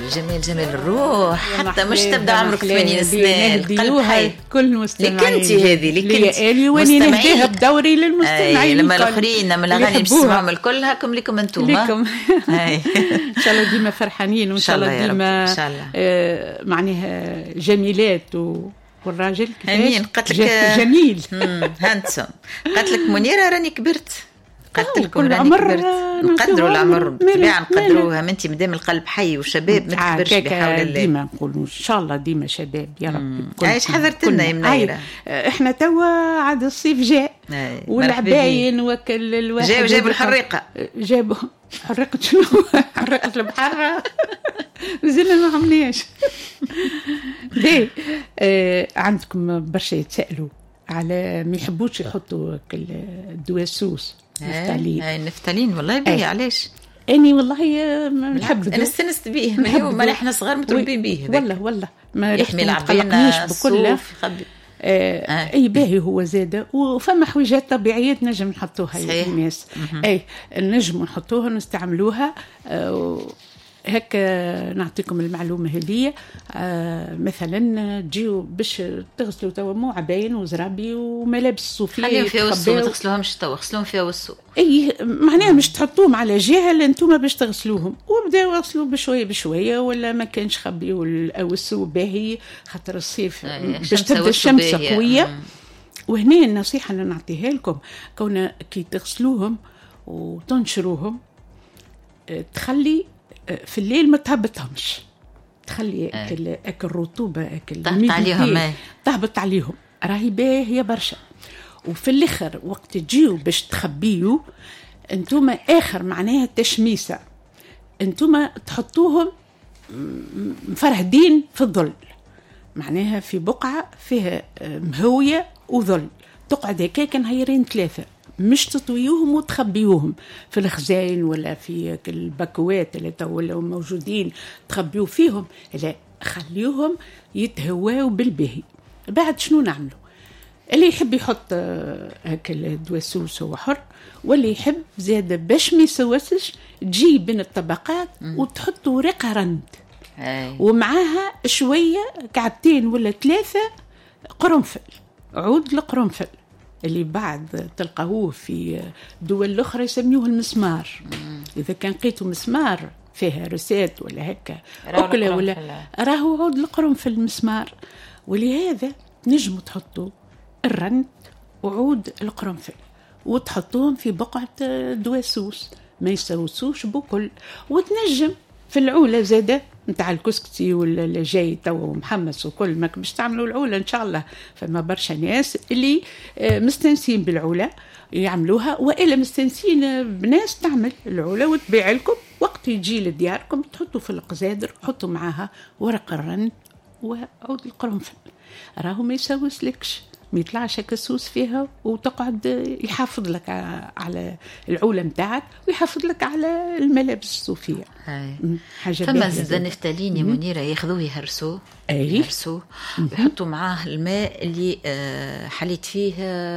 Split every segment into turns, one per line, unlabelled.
جمال جمال الروح حتى مش تبدا عمرك 80 سنه القلب حي.
كل المستمعين
لك انت هذه لك انت
اللي واني نهديها بدوري للمستمعين
لما الاخرين من الاغاني بتسمعوهم الكل هاكم لكم انتم
ان شاء الله ديما فرحانين وان شاء الله ديما معناها جميلات والراجل
امين قالت لك
جميل
هانسون قالت لك منيره راني كبرت قالت لكم راني
العمر
كبرت نقدروا العمر بالطبيعه نقدروها انت مادام القلب حي والشباب ما تكبرش بحول الله
ديما نقولوا ان شاء الله ديما شباب يا رب.
عايش حضرت لنا يا منيره
احنا توا عاد الصيف جاء والعباين وكل الواحد
جابوا الحريقه
جابوا حرقت شنو حرقت البحر زلنا ما عملناش ليه عندكم برشا يتسألوا على ما يحبوش يحطوا الدواسوس نفتالين
النفتالين والله باهي علاش
اني والله ما نحب
انا استنست بيه من يوم ما احنا صغار متربين به
والله ما
يحمي العبينا بكل
اي باهي هو زاده وفما حويجات طبيعيه نجم نحطوها الناس اي نجم نحطوها نستعملوها هكا نعطيكم المعلومة هذه مثلا تجيو باش تغسلوا توا مو عباين وزرابي وملابس صوفية
خليهم فيها وسو ما تغسلوهمش توا غسلوهم فيها وسو
اي معناها مش تحطوهم على جهة لانتوما باش تغسلوهم وبداو يغسلوا بشوية بشوية ولا ما كانش خبيوا الوسو باهي خاطر الصيف باش تبدا الشمس قوية وهنا النصيحة اللي نعطيها لكم كون كي تغسلوهم وتنشروهم تخلي في الليل ما تهبطهمش تخلي اكل الرطوبه اكل تهبط عليهم راهي باهيه برشا وفي الاخر وقت تجيو باش تخبيو انتوما اخر معناها تشميسه انتوما تحطوهم مفرهدين في الظل معناها في بقعه فيها مهويه وظل تقعد هكاك نهيرين 3 مش تطويوهم وتخبيوهم في الخزائن ولا في الباكوات اللي ولاو موجودين تخبيو فيهم لا خليوهم يتهواو بالبهي بعد شنو نعملوا اللي يحب يحط هكا الدواسوس هو حر واللي يحب زيادة باش ما يسوسش تجي بين الطبقات وتحط ورقة رند ومعاها شوية كعبتين ولا 3 قرنفل عود القرنفل اللي بعد تلقاوه في دول الأخرى يسميوه المسمار إذا كان قيتوا مسمار فيها رسات ولا هكا أكلة ولا راهو عود القرنفل المسمار ولهذا نجموا تحطوا الرند وعود القرنفل وتحطوهم في بقعة دواسوس ما يسوسوش بكل وتنجم في العولة زادة نتاع الكسكسي ولا جاي توا محمس وكل ما باش تعملوا العولة إن شاء الله فما برشا ناس اللي مستنسين بالعولة يعملوها وإلا مستنسين بناس تعمل العولة وتبيع لكم وقت يجي لدياركم تحطوا في القزادر حطوا معاها ورق الرند وعود القرنفل راهو ما يسوس لكش ما يطلعش كسوس فيها وتقعد يحافظ لك على العولة متاعك ويحافظ لك على الملابس الصوفية
حاجة فما زاد نفتالين يا منيرة ياخذوه يهرسوه يهرسوه ويحطوا معاه الماء اللي حليت فيه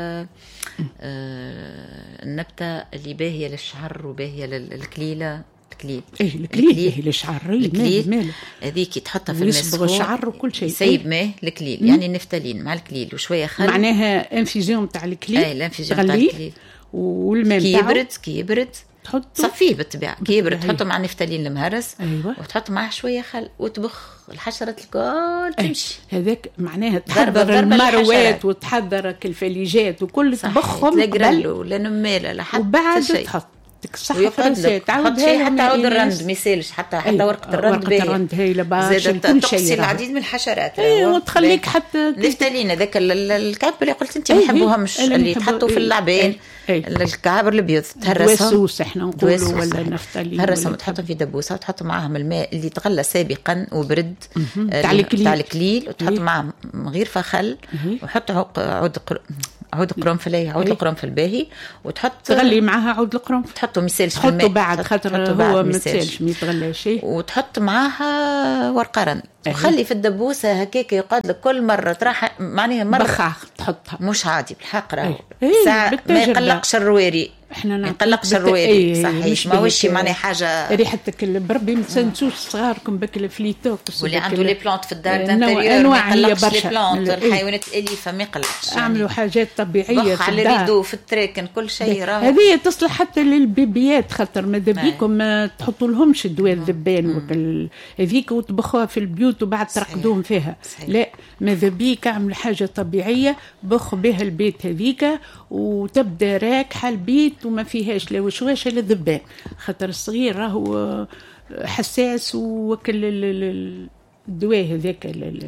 النبتة اللي باهية للشعر وباهية للكليلة
الكليل للشعر
الكليل هذيك تحطها في الماء
يصبغ الشعر وكل شيء
يسيب ماء الكليل يعني النفتالين مع الكليل وشويه خل
معناها انفيزيون تاع الكليل
الانفيزيون تاع الكليل
والماء
كي يبرد تحط صفيه بالطبيعه كي يبرد تحطه مع النفتالين المهرس وتحط معه شويه خل وتبخ الحشرات الكل تمشي
هذاك معناها تحضر المروات وتحضر الفليجات وكل تبخهم
قبل لا نماله لا حتى
وبعد تحط
تعود شيء حتى عود الرند ما يسالش حتى ورقه الرند باهي
ورقه الرند هي لباش كل شيء
العديد من الحشرات
وتخليك حتى
نفتالين هذاك الكعب اللي قلت انت ما يحبوهمش اللي تحطوا في اللعبين الكعابر الابيض تهرسهم
دواسوس احنا نقولوا ولا نفتالين
تهرسهم وتحطهم في دبوسه وتحط معاهم الماء اللي تغلى سابقا وبرد
تاع الكليل
وتحط معاهم غير فخل وحط عود القرنفل باهي وتحط
تغلي معاها عود القرنفل
تحطه ميسالش
في الماء بعد خاطر هو ميسالش ما يتغلى شيء
وتحط معاها ورقه رند وخلي في الدبوسه هكاك يقعد لك كل مره تراح معناها مره
بخاخ تحطها
مش عادي بالحق راهو ساعه ما يقلقش الرواري
احنا
نقلقش الروادي صحيح ما وش معناها حاجه
ريحتك بربي ما تنسوش صغاركم بك الفليتوك
واللي عنده لي بلانت في الدار انتيريور ما يقلقش لي بلانت الحيوانات الاليفه ما يقلقش
اعملوا حاجات طبيعيه
في على الريدو في التراكن كل شيء راه
هذه تصلح حتى للبيبيات خاطر ماذا بيكم ما تحطوا لهمش دواء الذبان هذيك وتبخوها في البيوت وبعد ترقدون فيها لا ماذا بيك اعمل حاجه طبيعيه بخ بها البيت هذيك وتبدا راكحه البيت وما فيهاش لا وشواشه لا ذبان خاطر الصغير راهو حساس وكل الدواء هذاك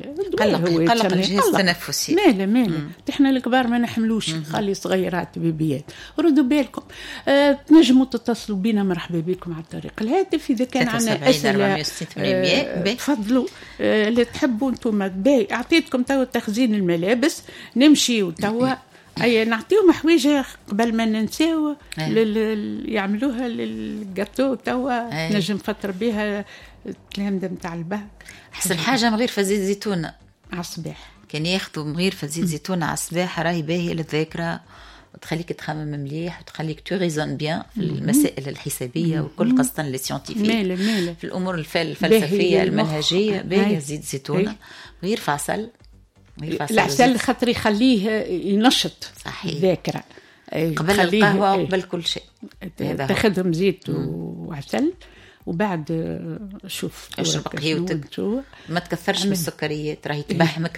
قلق الجهاز التنفسي
ماله احنا الكبار ما نحملوش خلي صغيرات بيبيات ردوا بالكم تنجموا تتصلوا بنا مرحبا بكم على طريق الهاتف اذا كان عندنا اسئله تفضلوا اللي تحبوا انتم باهي اعطيتكم توا تخزين الملابس نمشي وتوا اي نعطيهم حويجه قبل ما ننساو يعملوها للجاتو توا نجم فتره بها التلامذه نتاع البهك
احسن حاجه من غير فزيت زيتون
على الصباح
كان ياخذوا من غير فزيت زيتون على الصباح راهي باهيه للذاكره وتخليك تخمم مليح وتخليك توريزون بيان في المسائل الحسابيه وكل خاصه لي سيانتيفيك في الامور الفلسفيه المنهجيه باهيه زيت زيتون غير فاصل
العسل خاطر يخليه ينشط الذاكره
قبل القهوه وقبل كل شيء
تاخذهم زيت وعسل وبعد شوف
اشرب قهوتك ما تكثرش من السكريات راهي تبهمك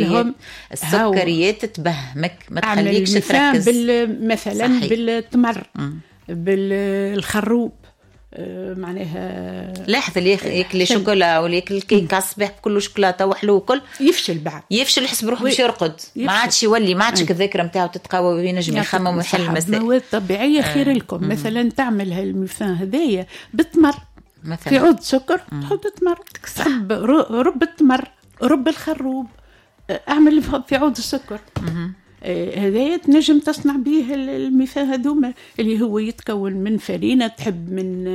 السكريات تبهمك ما تخليكش تركز
مثلا بالتمر بالخروب معناها
لاحظ اللي ياكل شوكولا ولا ياكل كيك على الصباح كله شوكولاته وحلو وكل يفشل يحس بروحه باش يرقد ما عادش يولي ما عادش الذاكره نتاعو تتقوى وينجم يخمم ويحل المسائل
مواد طبيعيه خير لكم مثلا تعمل هالميفان هذايا بالتمر مثلا في عود سكر تحط تمر تحب رب التمر رب الخروب اعمل في عود السكر هذايا تنجم تصنع به الميفان هذوما اللي هو يتكون من فرينه تحب من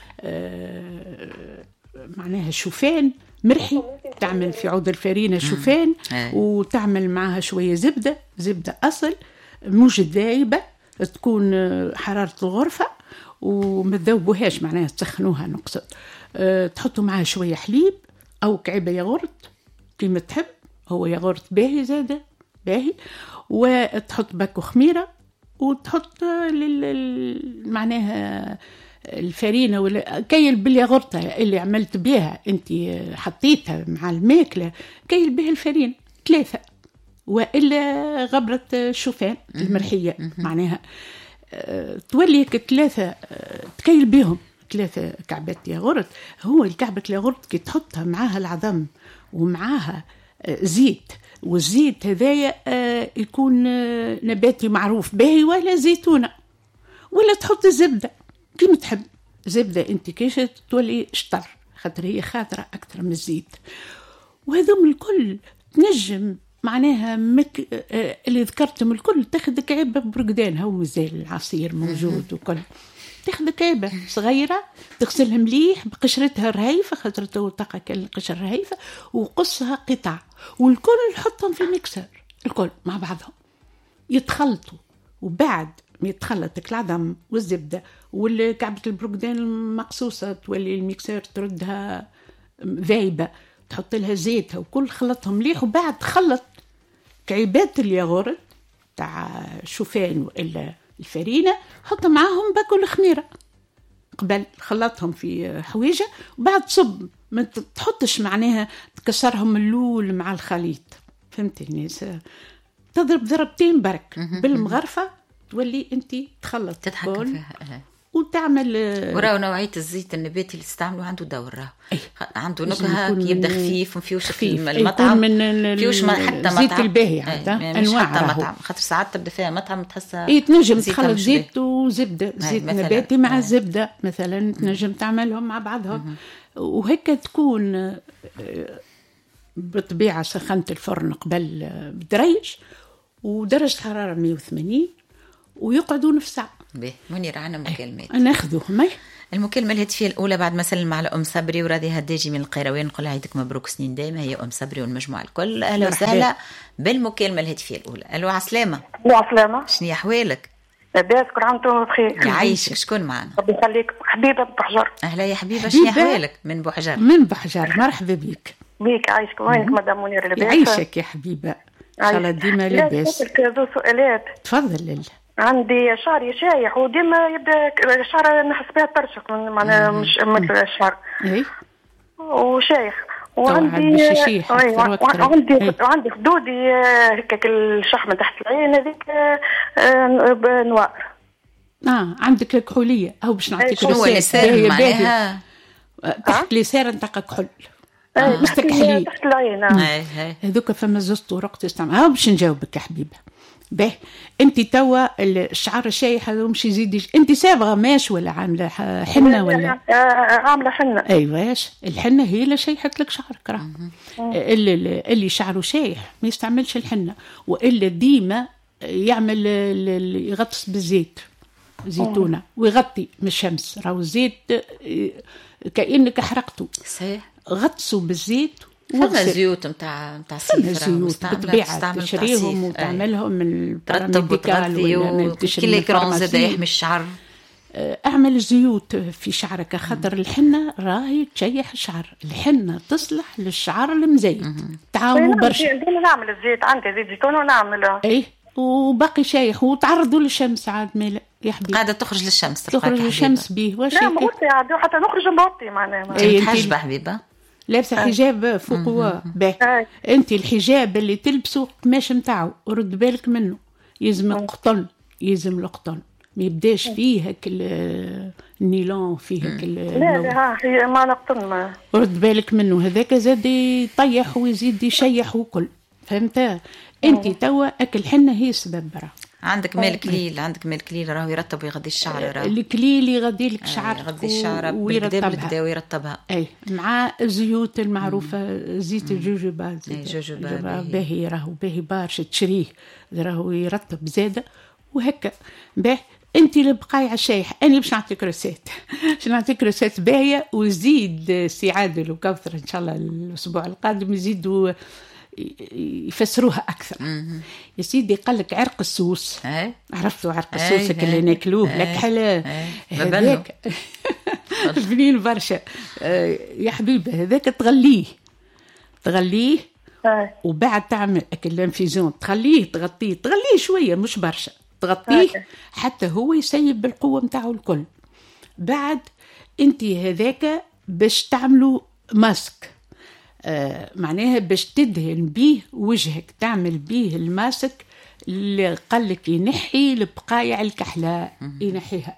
معناها شوفان مرحي تعمل في عود الفرينه شوفان وتعمل معها شويه زبده اصل مش ذايبه تكون حراره الغرفه وما تذوبوهاش معناها تسخنوها نقصد تحطوا معها شويه حليب او كعبه ياغورت كيما تحب هو ياغورت باهي زاده باهي وتحط باكو خميره وتحط معناها الفرينه ولا كيل بالياغورت اللي عملت بها انت حطيتها مع الماكله كيل بها الفرينه 3 والا غبره شوفان المرحيه معناها تولي 3 تكيل بهم 3 كعبات ياغورت هو الكعبة الياغورت كي تحطها معاها العظم ومعاها زيت والزيت هذايا يكون نباتي معروف باهي ولا زيتونة ولا تحط الزبدة كيما تحب زبدة انت كيش تولي شطر خاطر هي خاطرة أكثر من الزيت وهذوم الكل تنجم معناها اللي ذكرتهم الكل تاخذ كعبة برقدان هو مازال العصير موجود وكل تاخذ كعبة صغيرة تغسلها مليح بقشرتها رهيفة خاطر توطقها كالقشر رهيفة وقصها قطع والكل حطهم في الميكسر الكل مع بعضهم يتخلطوا وبعد ما يتخلط العظم والزبدة والكعبة البرقدان المقصوصة تولي الميكسر تردها ذايبة تحط لها زيتها وكل خلطهم مليح وبعد تخلط كعبات الياغورت تاع شوفان وإلا الفرينة حط معاهم باكو الخميرة قبل خلطهم في حويجة وبعد صب ما تحطش معناها تكسرهم اللول مع الخليط فهمتي الناس تضرب ضربتين برك بالمغرفة تولي انت تخلط
تتحكم فيها
وتعمل
وراه نوعية الزيت النباتي اللي تستعمله عنده دورة عنده نكهة يبدأ خفيف وفيوش المطعم فيوش حتى
زيت الباهي
أنواع حتى مطعم خاطر ساعات تبدأ فيها مطعم تحسها
تنجم تخلط زيت وزبدة زيت نباتي مع الزبدة مثلا تنجم تعملهم مع بعضهم وهيك تكون بطبيعة سخنت الفرن قبل بدريج ودرجة حرارة 180 ويقعدوا نص ساعة.
منير عنا مكالمات
ناخذوهم.
المكالمة الهاتفية الأولى بعد ما سلم على أم صبري وراضي هداجي من القيروان نقول عيدك مبروك سنين دايما هي أم صبري والمجموعة الكل. أهلا وسهلا بالمكالمة الهاتفية الأولى. ألو عسلامة.
ألو عسلامة.
شنو أحوالك؟
لاباس كل عام وانتم بخير.
يعيشك. شكون معنا؟
ربي يخليك. حبيبه بحجر.
اهلا يا حبيبه. شنو احوالك؟ من بوحجر.
من بحجر. مرحبا بك.
بيك عايشك. وينك مدام منيره؟ لاباس.
يعيشك يا حبيبه. ان شاء الله ديما لاباس.
نسألك ذو سؤالات.
تفضل.
عندي شعري شايح وديما يبدا الشعر نحس بها ترشق معناها مش مثل الشعر.
اي.
وشايح. وعندي خدودي هكاك الشحم من تحت العين هذيك نوار.
عندك الكحوليه او باش نعطيك
رساله معناها
تحت لسان نتاع كحول.
مستكحلين تحت العين.
هذوك فما زوج طرق تستعمل. باش نجاوبك يا حبيبه. باهي انت توا الشعر الشايح هذا مش يزيد. انت صابغه ماش ولا عامله حنه ولا
عامله حنه؟
ايواش الحنه هي اللي شيحت لك شعرك. راه اللي شعره شايح ما يستعملش الحنه، والا ديما يعمل يغطس بالزيت زيتونه ويغطي من الشمس. راهو الزيت كأنك حرقته.
صحيح.
غطسوا بالزيت.
فما زيوت نتاع
زيوت بالطبيعه تشريهم وتعملهم من
ترطب وتغذي وكل كرون زاد يحمي الشعر.
اعمل زيوت في شعرك خاطر الحنه راهي تشيح الشعر. الحنه تصلح للشعر المزيت. تعاونوا برشا.
ديما نعمل الزيت. عندي زيت زيتون ونعمله.
اي وباقي شايح وتعرضوا للشمس عاد مالا يا حبيبي.
قاعده تخرج للشمس.
تخرج للشمس به واش
لا مغطي عاد حتى نخرج نغطي معناها.
حجبه حبيبه
لابسه حجاب فوق باهي. انت الحجاب اللي تلبسه قماش نتاعو رد بالك منه. يلزم قطن. يلزم القطن ما يبداش فيه هك النيلون فيه هك
لا هي ما نقطن ما.
رد بالك منه هذاك زاد يطيح ويزيد يشيح وكل. فهمت؟ انت توا اكل حنه هي السبب. برا
عندك مال كليل. عندك مال كليل راهو يرطب ويغذي الشعر.
الكليل يغذي لك شعرك.
يغذي الشعر بالكدا ويرطبها.
اي مع الزيوت المعروفه. زيت الجوجوبا.
جوجوبا
باهي. راهو باهي برشا تشريه. راهو يرطب زاده وهكا باهي. انت البقايع الشايح. انا باش نعطيك رسات. باش نعطيك رسات باهيه وزيد سي عادل وكوثر ان شاء الله الاسبوع القادم يزيدوا يفسروها أكثر. يا سيدي قال لك عرق السوس. عرفتوا عرق السوس اللي ناكلوه لك حلا هذاك بنين برشا يا حبيبي. هذاك تغليه وبعد تعمل أكل الانفيزيون تغطيه شوية مش برشا. تغطيه حتى هو يسيب بالقوة متاعه الكل. بعد انت هذاك باش تعملوا ماسك. معناها باش تدهن بيه وجهك. تعمل بيه الماسك اللي قالك ينحي البقايع الكحلاء. ينحيها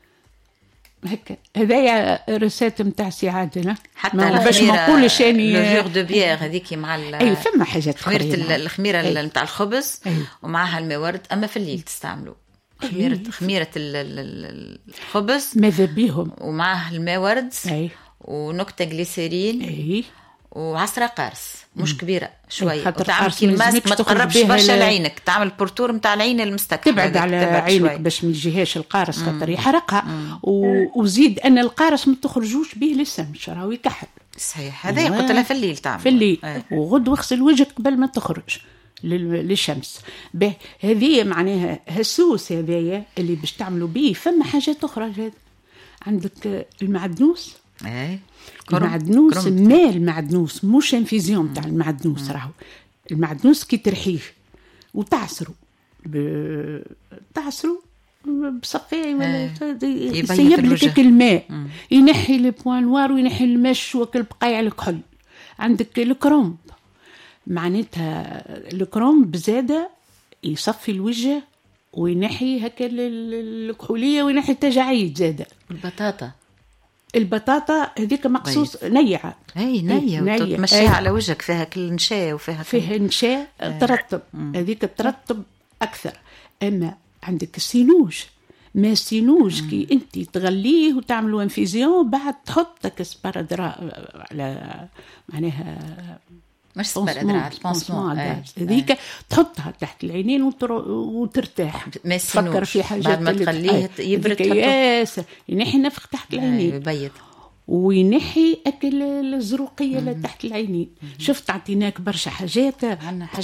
هكا. هذايا رسالة متاع سعادنا.
حتى
باش ما نقولش اني
لوفيغ دو بيير هذيك مع
اي فما حاجات
خميرة الخميرة نتاع الخبز ومعها المورد. اما في الليل تستعملوا خميرة الخبز
ماذا بيهم
ومعها المورد ونكتة جليسيرين وعصرة قارص مش كبيرة شوية. وتعمل كي الماسك ما تقربش برشا لعينك. تعمل بورتور متاع العين المستكفل.
تبعد على عينك باش ما يجيهاش القارص خاطر يحرقها. وزيد ان القارص ما تخرجوش به للشمس راهو يكحل.
صحيح. هذا قلت لها في الليل تعمل.
في الليل وغد واغسل وجهك قبل ما تخرج للشمس. هذه معناها هالسوس هذايا اللي باش تعملوا به. فما حاجات اخرى جاد. عندك المعدنوس. المعدنوس المعدنوس مش انفيزيون تاع المعدنوس. راهو المعدنوس كي ترحيه وتعصره بصفاي ولا يسيب لك الماء. ينحي البوانوار وينحي المش وكل بقايع الكحل. عندك الكرومب. معناتها الكرومب بزاده يصفي الوجه وينحي هكا الكحوليه وينحي التجاعيد زاده. البطاطا هذيك مقصوص نيعة.
نية وتمشيها على وجهك. فيها كل نشاء
فيها نشاء ترطب. هذيك ترطب أكثر. أما عندك السينوج. ما السينوج كي أنت تغليه وتعملوا انفيزيون بعد تحطك سبارادرا على معناها
مش سبارادرا
هذيك تحطها تحت العينين وترتاح.
تفكر
في حاجات
بعد ما تخليه يبرد
ينحي نفخ تحت العينين.
يبيض
وينحي أكل الزروقية اللي تحت العينين. شفت عطيناك برشا حاجات.